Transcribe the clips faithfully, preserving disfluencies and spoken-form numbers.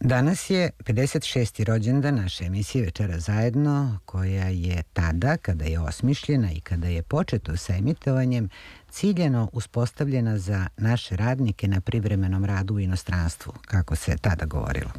Danas je pedeset šesti rođendan naše emisije Večera zajedno, koja je tada, kada je osmišljena i kada je početo sa emitovanjem, ciljano uspostavljena za naše radnike na privremenom radu u inostranstvu, kako se tada govorilo.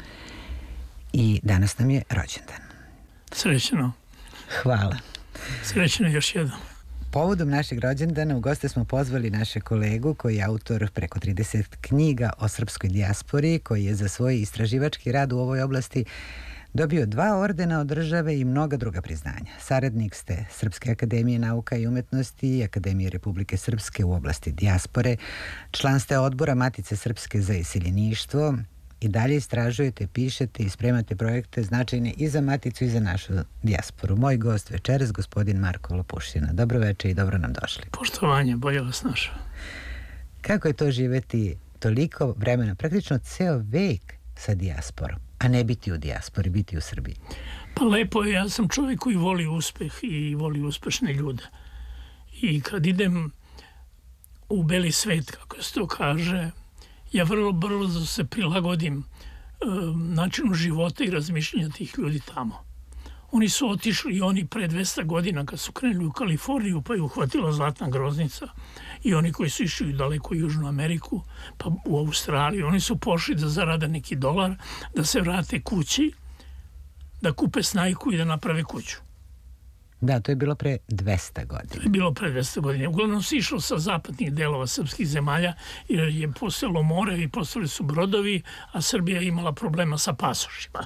I danas nam je rođendan. Srećno. Hvala. Srećno još jednom. Povodom našeg rođendana u goste smo pozvali naše kolegu koji je autor preko trideset knjiga o srpskoj dijaspori, koji je za svoj istraživački rad u ovoj oblasti dobio dva ordena od države i mnoga druga priznanja. Saradnik ste Srpske akademije nauka i umetnosti i Akademije Republike Srpske u oblasti dijaspore, član ste odbora Matice Srpske za iseljeništvo i dalje istražujete, pišete i spremate projekte značajne i za Maticu i za našu dijasporu. Moj gost večeras, gospodin Marko Lopušina. Dobro večer i dobro nam došli. Poštovanje, bolje vas našao. Kako je to živeti toliko vremena, praktično ceo vek sa dijasporom, a ne biti u dijaspori, biti u Srbiji? Pa lepo je, ja sam čovjek koji voli uspeh i voli uspešne ljude. I kad idem u beli svet, kako se to kaže, ja vrlo brzo se prilagodim e, načinu života i razmišljanja tih ljudi tamo. Oni su otišli i oni pre dvesta godina kad su krenuli u Kaliforniju pa je uhvatila zlatna groznica i oni koji su išli daleko u Južnu Ameriku pa u Australiju, oni su pošli da zarade neki dolar, da se vrate kući, da kupe snajku i da naprave kuću. Da, to je bilo pre dvesta godina. To je bilo pre dvesta godina. Uglavnom se išlo sa zapadnih delova srpskih zemalja jer je postojalo more i postojali su brodovi, a Srbija je imala problema sa pasošima.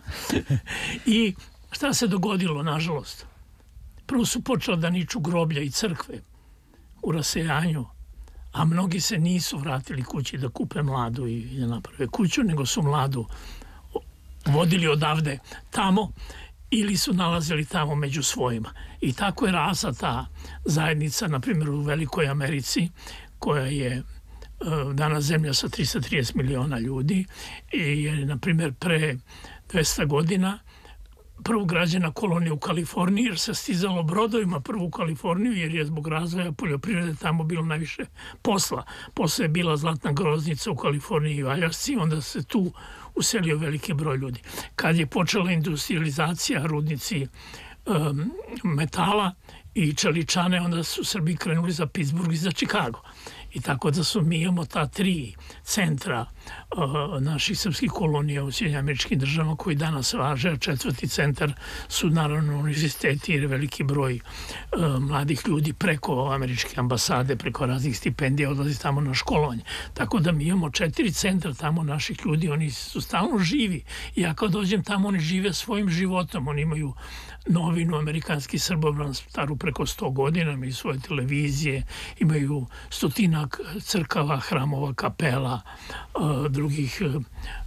I šta se dogodilo, nažalost? Prvo su počela da niču groblja i crkve u rasejanju, a mnogi se nisu vratili kući da kupe mladu i da naprave kuću, nego su mladu vodili odavde tamo ili su nalazili tamo među svojima. I tako je rasla ta zajednica, na primjer u Velikoj Americi, koja je danas zemlja sa tristo trideset miliona ljudi i je, na primjer, pre dvesta godina prvo građena kolonija u Kaliforniji, jer se stizalo brodovima prvo u Kaliforniju, jer je zbog razvoja poljoprivrede tamo bilo najviše posla. Posle je bila zlatna groznica u Kaliforniji i u Aljasci, onda se tu uselio veliki broj ljudi. Kad je počela industrializacija, rudnici um, metala i čeličane, onda su Srbi krenuli za Pittsburgh i za Chicago. I tako da su mi imamo ta tri centra uh, naših srpskih kolonija u Sjedinjenim Američkim Državama koji danas važe, a četvrti centar su naravno univerziteti jer veliki broj uh, mladih ljudi preko američke ambasade, preko raznih stipendija odlazi tamo na školovanje. Tako da mi imamo četiri centra tamo naših ljudi, oni su stalno živi. I ja kad dođem tamo, oni žive svojim životom, oni imaju novinu Amerikanski Srbobran staru preko sto godina, imaju svoje televizije, imaju stotinak crkava, hramova, kapela, drugih